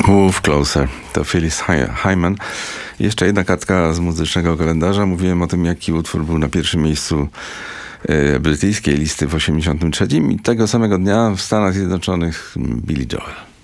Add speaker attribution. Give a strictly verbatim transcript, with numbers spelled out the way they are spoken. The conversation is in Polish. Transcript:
Speaker 1: Move Closer to Phyllis Hyman. Jeszcze jedna kartka z muzycznego kalendarza. Mówiłem o tym, jaki utwór był na pierwszym miejscu e, brytyjskiej listy w osiemdziesiątym trzecim i tego samego dnia w Stanach Zjednoczonych Billy Joel.